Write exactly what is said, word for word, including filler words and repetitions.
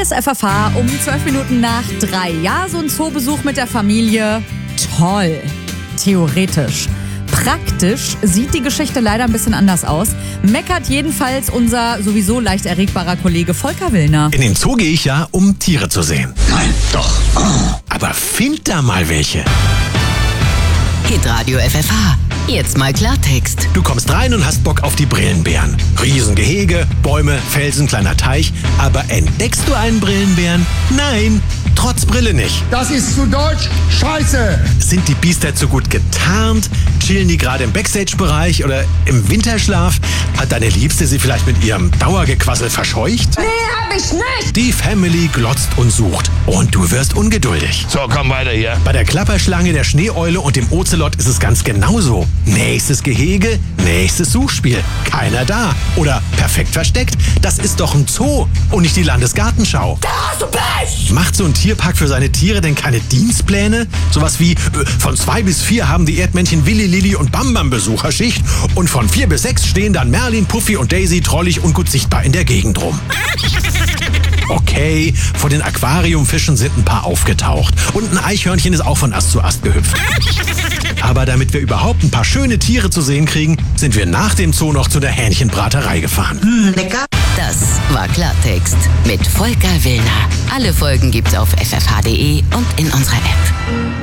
ist F F H um zwölf Minuten nach drei. Ja, so ein Zoobesuch mit der Familie, toll. Theoretisch. Praktisch sieht die Geschichte leider ein bisschen anders aus. Meckert jedenfalls unser sowieso leicht erregbarer Kollege Volker Willner. In den Zoo gehe ich ja, um Tiere zu sehen. Nein, doch. Oh. Aber find da mal welche. Hitradio F F H. Jetzt mal Klartext. Du kommst rein und hast Bock auf die Brillenbären. Riesengehege, Bäume, Felsen, kleiner Teich. Aber entdeckst du einen Brillenbären? Nein, trotz Brille nicht. Das ist zu deutsch Scheiße. Sind die Biester zu gut getarnt? Chillen die gerade im Backstage-Bereich oder im Winterschlaf? Hat deine Liebste sie vielleicht mit ihrem Dauergequassel verscheucht? Nee, hab ich nicht. Die Family glotzt und sucht. Und du wirst ungeduldig. So, komm weiter hier. Bei der Klapperschlange, der Schneeeule und dem Ozelot ist es ganz genauso. Nächstes Gehege, nächstes Suchspiel. Keiner da. Oder perfekt versteckt. Das ist doch ein Zoo und nicht die Landesgartenschau. Da hast du Pech. Macht so ein Tierpark für seine Tiere denn keine Dienstpläne? Sowas wie, äh, von zwei bis vier haben die Erdmännchen Willi, Lilli und Bambam Besucherschicht und von vier bis sechs stehen dann Merlin, Puffy und Daisy trollig und gut sichtbar in der Gegend rum. Okay, vor den Aquariumfischen sind ein paar aufgetaucht und ein Eichhörnchen ist auch von Ast zu Ast gehüpft. Aber damit wir überhaupt ein paar schöne Tiere zu sehen kriegen, sind wir nach dem Zoo noch zu der Hähnchenbraterei gefahren. Hm, lecker. Das war Klartext mit Volker Willner. Alle Folgen gibt's auf f f h punkt d e und in unserer App.